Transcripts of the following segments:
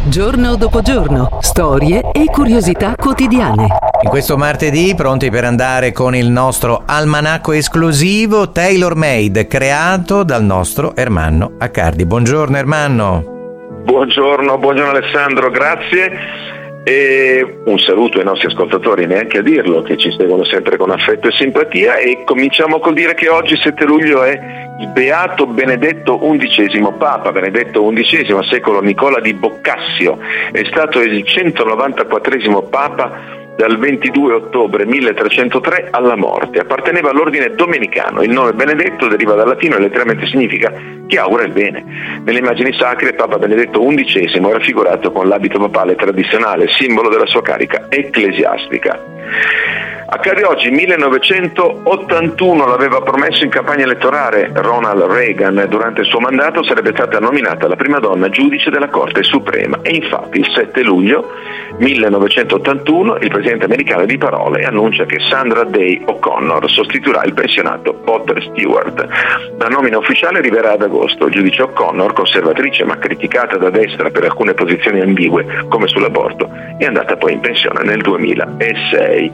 Giorno dopo giorno, storie e curiosità quotidiane. In questo martedì, pronti per andare con il nostro almanacco esclusivo tailor-made, creato dal nostro Ermanno Accardi. Buongiorno Ermanno. Buongiorno Alessandro, grazie. E un saluto ai nostri ascoltatori, neanche a dirlo, che ci seguono sempre con affetto e simpatia, e cominciamo col dire che oggi 7 luglio è il beato Benedetto XI Papa. Benedetto XI, secolo Nicola di Boccasio, è stato il 194esimo Papa dal 22 ottobre 1303 alla morte. Apparteneva all'ordine domenicano. Il nome Benedetto deriva dal latino e letteralmente significa chi augura il bene. Nelle immagini sacre Papa Benedetto XI è raffigurato con l'abito papale tradizionale, simbolo della sua carica ecclesiastica. Accade oggi, 1981, l'aveva promesso in campagna elettorale Ronald Reagan. Durante il suo mandato sarebbe stata nominata la prima donna giudice della Corte Suprema, e infatti il 7 luglio 1981 il presidente americano di parole annuncia che Sandra Day O'Connor sostituirà il pensionato Potter Stewart. La nomina ufficiale arriverà ad agosto. Il giudice O'Connor, conservatrice ma criticata da destra per alcune posizioni ambigue come sull'aborto, è andata poi in pensione nel 2006.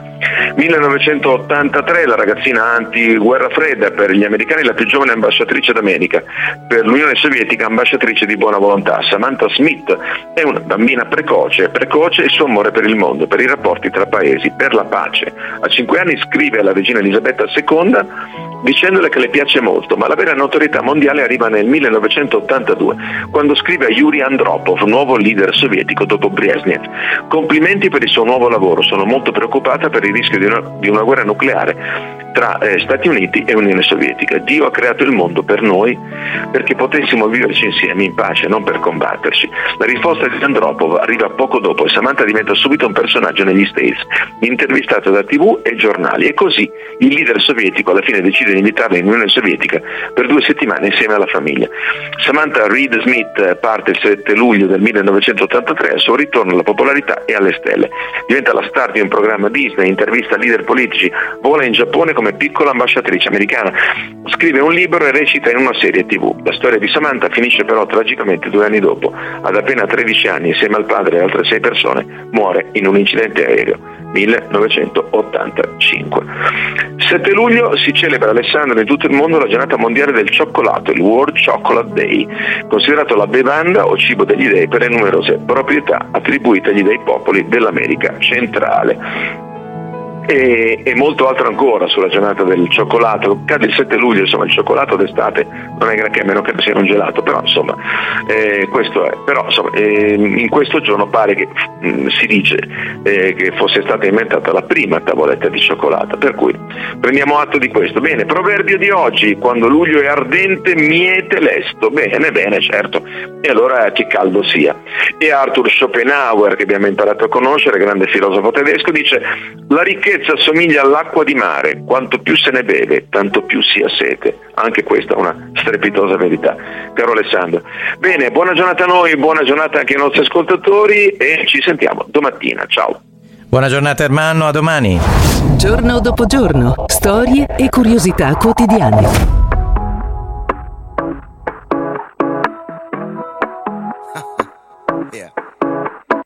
1983, la ragazzina anti-guerra fredda, per gli americani la più giovane ambasciatrice d'America, per l'Unione Sovietica ambasciatrice di buona volontà. Samantha Smith è una bambina precoce il suo amore per il mondo, per i rapporti tra paesi, per la pace. A 5 anni scrive alla regina Elisabetta II dicendole che le piace molto, ma la vera notorietà mondiale arriva nel 1982, quando scrive a Yuri Andropov, nuovo leader sovietico dopo Brezhnev: complimenti per il suo nuovo lavoro, sono molto preoccupata per il rischio di una guerra nucleare tra Stati Uniti e Unione Sovietica. Dio ha creato il mondo per noi perché potessimo viverci insieme in pace, non per combatterci. La risposta di Andropov arriva poco dopo e Samantha diventa subito un personaggio negli States, intervistata da TV e giornali, e così il leader sovietico alla fine decide di invitarla in Unione Sovietica per 2 settimane insieme alla famiglia. Samantha Reed Smith parte il 7 luglio del 1983, al suo ritorno alla popolarità e alle stelle. Diventa la star di un programma Disney, intervista leader politici, vola in Giappone come piccola ambasciatrice americana, scrive un libro e recita in una serie TV. La storia di Samantha finisce però tragicamente 2 anni dopo. Ad appena 13 anni, insieme al padre e altre 6 persone, muore in un incidente aereo. 1985. 7 luglio si celebra, Alessandro, in tutto il mondo la giornata mondiale del cioccolato, il World Chocolate Day, considerato la bevanda o cibo degli dei per le numerose proprietà attribuite agli dei popoli dell'America centrale. E molto altro ancora sulla giornata del cioccolato. Cade il 7 luglio, insomma, il cioccolato d'estate non è granché, a meno che sia un gelato, però insomma questo è. Però insomma in questo giorno pare che si dice che fosse stata inventata la prima tavoletta di cioccolata, per cui prendiamo atto di questo. Bene, proverbio di oggi: quando luglio è ardente miete lesto. Bene, certo, e allora che caldo sia. E Arthur Schopenhauer, che abbiamo imparato a conoscere, grande filosofo tedesco, dice: la ricchezza assomiglia all'acqua di mare, quanto più se ne beve tanto più si ha sete. Anche questa è una strepitosa verità, caro Alessandro. Bene, buona giornata a noi, buona giornata anche ai nostri ascoltatori, e ci sentiamo domattina. Ciao. Buona giornata Ermanno, a domani. Giorno dopo giorno, storie e curiosità quotidiane.